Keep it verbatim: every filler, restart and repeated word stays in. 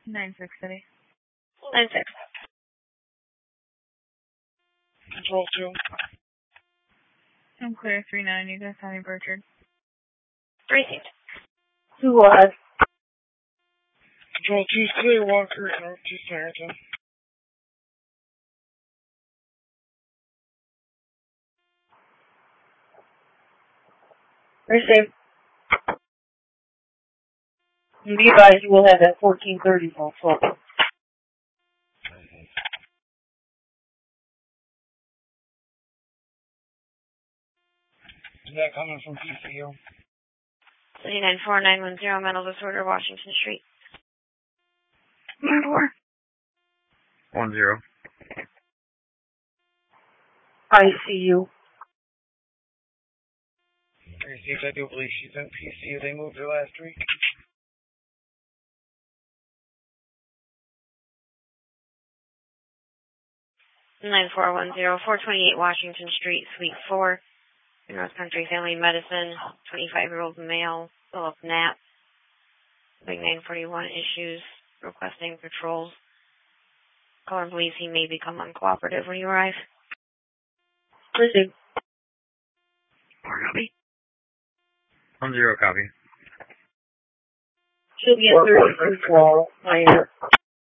nine six City. nine six. Control two. I'm clear three nine. You guys have any Burchard? Received. Who was? Control two, clear Walker, North two Samaritan. Received. And be advised, you will have that fourteen thirty phone call. Is that coming from P C U? City nine four nine one zero, mental disorder, Washington Street. nine four. One zero. I C U. Received, I do believe she's in P C U. They moved her last week. nine four one zero, four twenty-eight Washington Street, Suite four. North Country Family Medicine, twenty-five-year-old male, Philip Knapp. Big nine forty-one issues, requesting patrols. Caller believes he may become uncooperative when you arrive. Received. Copy. One zero copy. Should be at thirty-first wall, minor.